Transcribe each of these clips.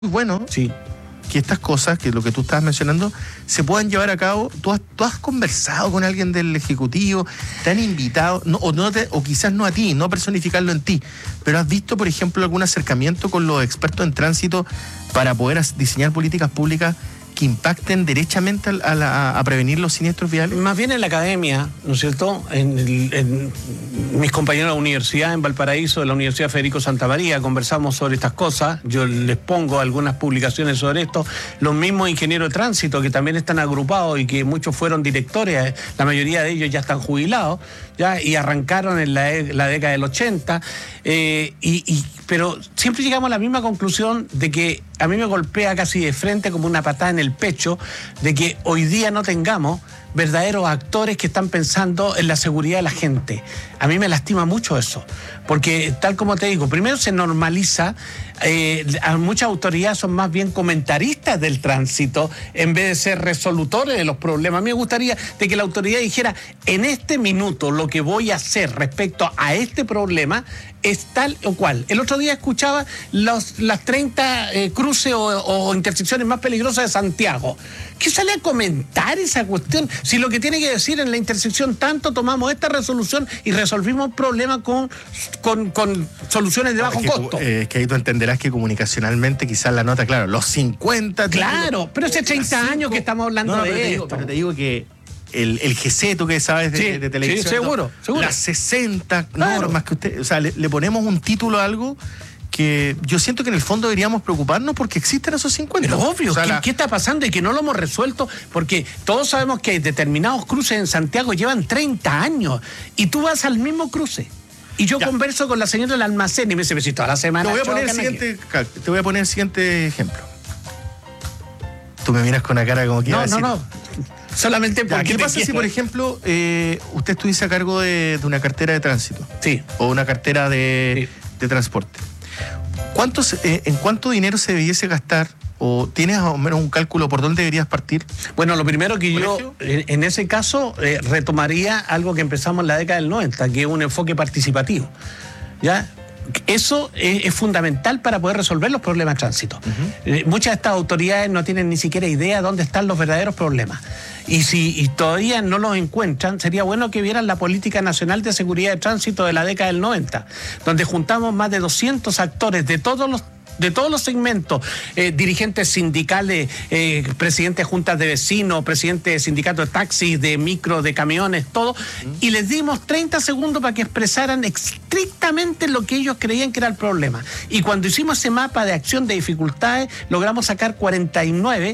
bueno Sí. que estas cosas, que lo que tú estabas mencionando, se puedan llevar a cabo. ¿Tú has conversado con alguien del Ejecutivo? ¿Te han invitado? O quizás no a ti, no personificarlo en ti, pero ¿has visto, por ejemplo, algún acercamiento con los expertos en tránsito para poder diseñar políticas públicas que impacten derechamente a prevenir los siniestros viales? Más bien en la academia, ¿no es cierto? En mis compañeros de la universidad en Valparaíso, de la Universidad Federico Santa María, conversamos sobre estas cosas. Yo les pongo algunas publicaciones sobre esto. Los mismos ingenieros de tránsito que también están agrupados y que muchos fueron directores, la mayoría de ellos ya están jubilados, ya, y arrancaron en la década del 80. Pero siempre llegamos a la misma conclusión de que a mí me golpea casi de frente como una patada en el pecho de que hoy día no tengamos verdaderos actores que están pensando en la seguridad de la gente. A mí me lastima mucho eso, porque tal como te digo, primero se normaliza, muchas autoridades son más bien comentaristas del tránsito en vez de ser resolutores de los problemas. A mí me gustaría de que la autoridad dijera, en este minuto lo que voy a hacer respecto a este problema es tal o cual. El otro día escuchaba las 30 cruces o intersecciones más peligrosas de Santiago. ¿Qué sale a comentar esa cuestión? Si lo que tiene que decir en la intersección tanto, tomamos esta resolución y resolvimos el problema con soluciones de bajo costo. Es que ahí tú entenderás que comunicacionalmente quizás la nota, claro, los 50... Claro, pero hace 30 años que estamos hablando de esto. Pero te digo que el GC, tú que sabes de televisión. Sí, seguro. Las 60 normas que usted... O sea, le ponemos un título a algo que yo siento que en el fondo deberíamos preocuparnos porque existen esos 50. Pero obvio, ¿qué está pasando? Y que no lo hemos resuelto, porque todos sabemos que determinados cruces en Santiago llevan 30 años y tú vas al mismo cruce. Y yo converso con la señora del almacén y me dice, si toda la semana... Te voy a poner el siguiente ejemplo. Tú me miras con una cara como que... No. Solamente porque... ¿Qué pasa si, por ejemplo, usted estuviese a cargo de una cartera de tránsito? Sí. O una cartera de transporte. ¿En cuánto dinero se debiese gastar? ¿O tienes más o menos un cálculo por dónde deberías partir? Bueno, lo primero que yo, en ese caso, retomaría algo que empezamos en la década del 90, que es un enfoque participativo. ¿Ya? Eso es fundamental para poder resolver los problemas de tránsito. Muchas de estas autoridades no tienen ni siquiera idea de dónde están los verdaderos problemas. Y si todavía no los encuentran, sería bueno que vieran la Política Nacional de Seguridad de Tránsito de la década del 90, donde juntamos más de 200 actores de todos los segmentos, dirigentes sindicales, presidentes de juntas de vecinos, presidentes de sindicatos de taxis, de micro, de camiones, todo, y les dimos 30 segundos para que expresaran estrictamente lo que ellos creían que era el problema. Y cuando hicimos ese mapa de acción de dificultades, logramos sacar 49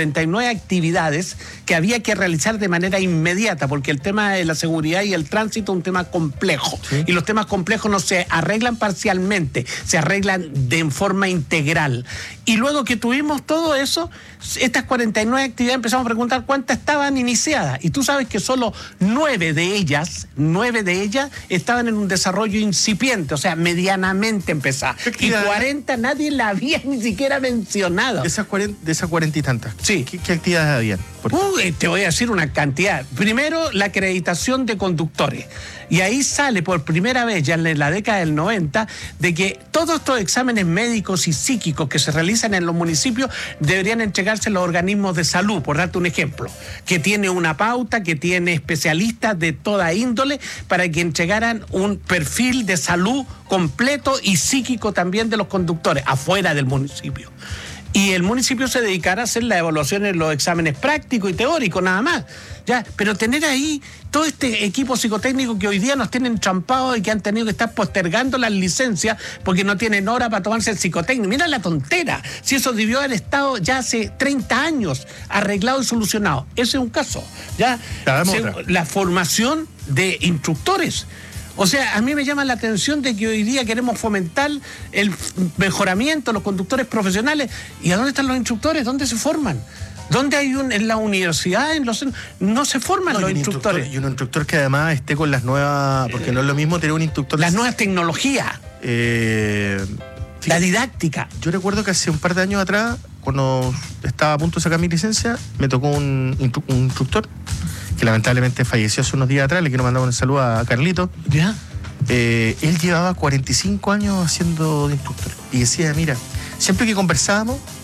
actividades que había que realizar de manera inmediata, porque el tema de la seguridad y el tránsito es un tema complejo. ¿Sí? Y los temas complejos no se arreglan parcialmente, se arreglan de forma integral. Y luego que tuvimos todo eso, estas 49 actividades empezamos a preguntar cuántas estaban iniciadas. Y tú sabes que solo 9 de ellas estaban en un desarrollo incipiente, o sea, medianamente empezada. Y 40 nadie la había ni siquiera mencionado. De esas 40 y tantas. Sí. ¿Qué actividades habían? Te voy a decir una cantidad. Primero, la acreditación de conductores. Y ahí sale por primera vez, ya en la década del 90, de que todos estos exámenes médicos y psíquicos que se realizan en los municipios deberían entregarse a los organismos de salud, por darte un ejemplo, que tiene una pauta, que tiene especialistas de toda índole, para que entregaran un perfil de salud completo y psíquico también de los conductores, afuera del municipio. Y el municipio se dedicará a hacer la evaluación en los exámenes prácticos y teóricos, nada más. ¿Ya? Pero tener ahí todo este equipo psicotécnico que hoy día nos tienen trampados y que han tenido que estar postergando las licencias porque no tienen hora para tomarse el psicotécnico. Mira la tontera. Si eso debió haber estado ya hace 30 años arreglado y solucionado. Ese es un caso. ¿Ya? La formación de instructores. O sea, a mí me llama la atención de que hoy día queremos fomentar el mejoramiento de los conductores profesionales. ¿Y a dónde están los instructores? ¿Dónde se forman? ¿Dónde hay en la universidad? No se forman los instructores. Y un instructor que además esté con las nuevas... Porque no es lo mismo tener un instructor... Las nuevas tecnologías. La didáctica. Yo recuerdo que hace un par de años atrás, cuando estaba a punto de sacar mi licencia, me tocó un instructor que lamentablemente falleció hace unos días atrás. Le quiero mandar un saludo a Carlito. ¿Ya? Él llevaba 45 años haciendo de instructor y decía, mira, siempre que conversábamos,